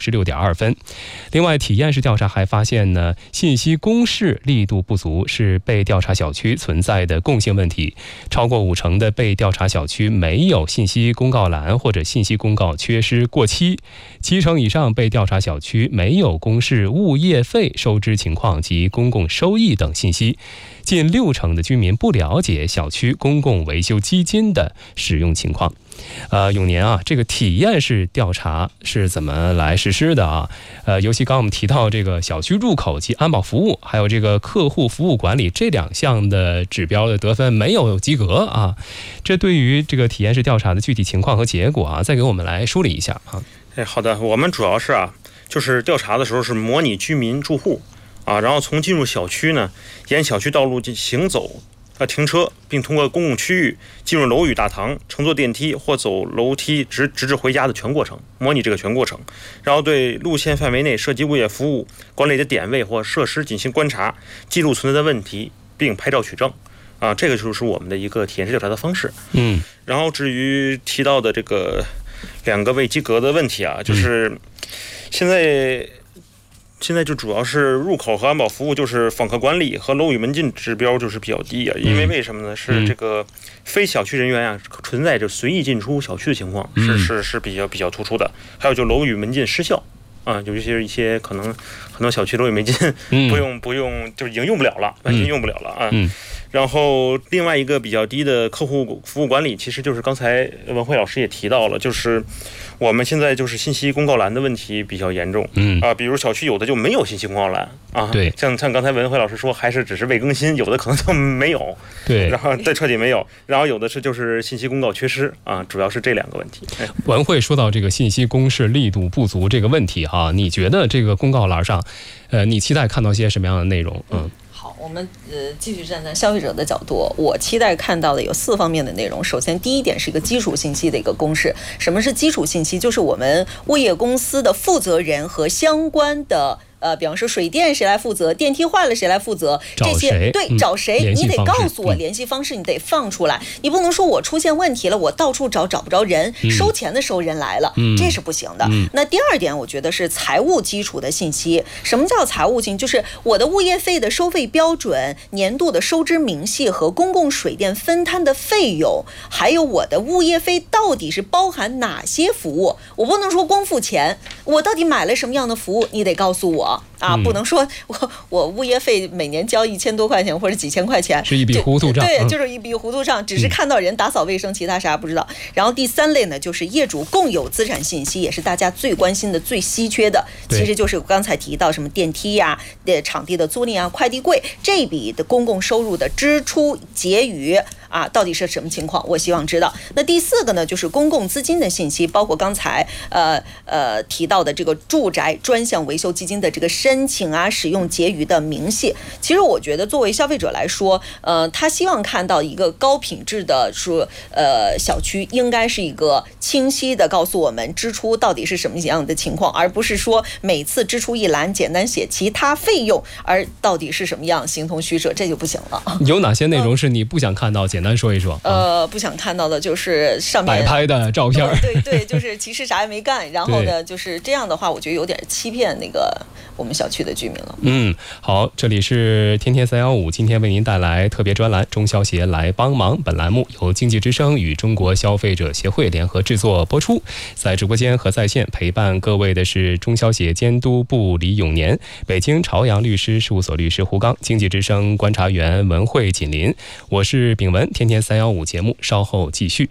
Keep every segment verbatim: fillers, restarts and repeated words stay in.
十六点二分。另外，体验式调查还发现呢，信息公示力度不足是被调查小区存在的共性问题。超过五成的被调查小区没有信息公告栏或者信息公告缺失过期，七成以上被调查小区没有公示物业费收支情况及公共收益等信息。近六成的居民不了解小区公共维修基金的使用情况。呃，永年啊，这个体验式调查是怎么来实施的啊？呃，尤其刚我们提到这个小区入口及安保服务，还有这个客户服务管理这两项的指标的得分没有及格啊。这对于这个体验式调查的具体情况和结果啊，再给我们来梳理一下啊。 哎，好的，我们主要是啊，就是调查的时候是模拟居民住户啊，然后从进入小区呢，沿小区道路进行走。呃，停车，并通过公共区域进入楼宇大堂，乘坐电梯或走楼梯直直至回家的全过程，模拟这个全过程，然后对路线范围内涉及物业服务管理的点位或设施进行观察，记录存在的问题，并拍照取证。啊，这个就是我们的一个体验式调查的方式。 嗯， 然后至于提到的这个两个未及格的问题啊，就是现在。现在就主要是入口和安保服务，就是访客管理和楼宇门禁指标就是比较低啊。因为为什么呢？是这个非小区人员啊存在着随意进出小区的情况，是是是比较比较突出的。还有就楼宇门禁失效啊，尤其是一些可能很多小区楼宇门禁不用不用就是已经用不了了，完全用不了了啊。然后另外一个比较低的客户服务管理，其实就是刚才文慧老师也提到了，就是我们现在就是信息公告栏的问题比较严重，嗯啊，比如小区有的就没有信息公告栏啊， 对， 像像刚才文慧老师说，还是只是未更新，有的可能就没有， 对， 然后对彻底没有，然后有的是就是信息公告缺失啊，主要是这两个问题。哎、 文慧说到这个信息公示力度不足这个问题哈，你觉得这个公告栏上，呃，你期待看到些什么样的内容？嗯。 好，我们呃继续站在消费者的角度，我期待看到的有四方面的内容。首先，第一点是一个基础信息的一个公示。什么是基础信息？就是我们物业公司的负责人和相关的。呃，比方说水电谁来负责，电梯坏了谁来负责，这些对找谁、嗯、你得告诉我联系方式，你得放出来，你不能说我出现问题了，我到处找找不着人，嗯、收钱的时候人来了，嗯、这是不行的。嗯、那第二点，我觉得是财务基础的信息。什么叫财务性？就是我的物业费的收费标准、年度的收支明细和公共水电分摊的费用，还有我的物业费到底是包含哪些服务？我不能说光付钱，我到底买了什么样的服务，你得告诉我。啊，不能说我我物业费每年交一千多块钱或者几千块钱， 是一笔糊涂账。 对，就是一笔糊涂账，只是看到人打扫卫生，其他啥不知道。然后第三类呢，就是业主共有资产信息，也是大家最关心的、最稀缺的，其实就是刚才提到什么电梯呀、啊、场地的租赁啊、快递柜这笔的公共收入的支出结余。啊，到底是什么情况？我希望知道。那第四个呢，就是公共资金的信息，包括刚才呃呃提到的这个住宅专项维修基金的这个申请啊、使用结余的明细。其实我觉得，作为消费者来说，呃，他希望看到一个高品质的说呃小区，应该是一个清晰的告诉我们支出到底是什么样的情况，而不是说每次支出一栏简单写其他费用，而到底是什么样形同虚设，这就不行了。 有哪些内容是你不想看到？简单说一说。 呃，不想看到的就是上面摆拍的照片， 对对对，就是其实啥也没干，然后呢，就是这样的话，我觉得有点欺骗那个我们小区的居民了。 嗯，好，这里是天天三幺五，今天为您带来特别专栏，中消协来帮忙。本栏目由经济之声与中国消费者协会联合制作播出。在直播间和在线陪伴各位的是中消协监督部李永年，北京朝阳律师事务所律师胡刚，经济之声观察员文慧锦林，我是炳文。天天三幺五节目稍后继续。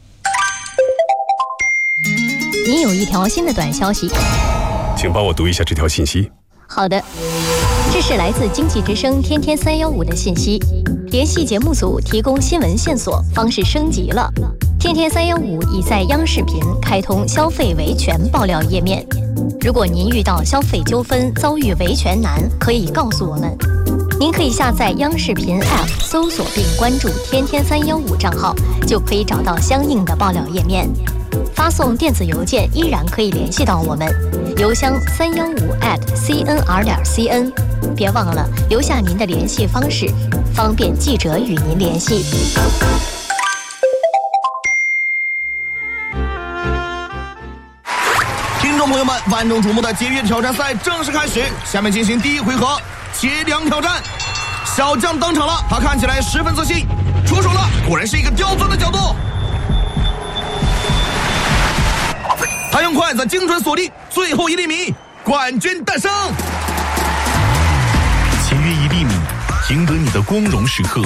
您有一条新的短消息， 请帮我读一下这条信息。 好的，这是来自经济之声天天三幺五的信息。联系节目组提供新闻线索方式升级了。天天三幺五已在央视频开通消费维权爆料页面。如果您遇到消费纠纷遭遇维权难，可以告诉我们。您可以下载央视频 App， 搜索并关注天天三幺五账号，就可以找到相应的爆料页面。发送电子邮件依然可以联系到我们，邮箱三幺五 at cnr 点 cn。别忘了留下您的联系方式，方便记者与您联系。 听众朋友友们，万众瞩目的节约挑战赛正式开始，下面进行第一回合节粮挑战。小将登场了，他看起来十分自信，出手了，果然是一个刁钻的角度。他用筷子精准锁定最后一粒米，冠军诞生。 节约一粒米，赢得你的光荣时刻。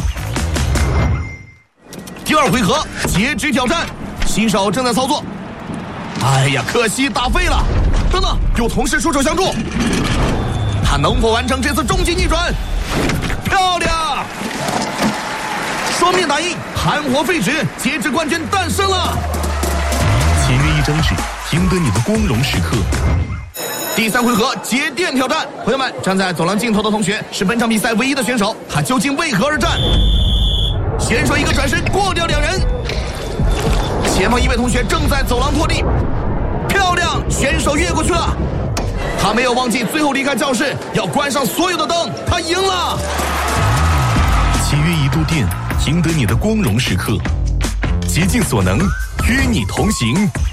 第二回合截肢挑战，新手正在操作。哎呀，可惜打废了。等等，有同事出手相助，他能否完成这次终极逆转？漂亮！双面打印，含活废纸，截肢冠军诞生了。 节约一张纸，赢得你的光荣时刻。 第三回合节电挑战，朋友们，站在走廊尽头的同学是本场比赛唯一的选手，他究竟为何而战？选手一个转身过掉两人，前方一位同学正在走廊拖地，漂亮，选手越过去了。他没有忘记最后离开教室要关上所有的灯，他赢了。 节约一度电，赢得你的光荣时刻。竭尽所能，与你同行。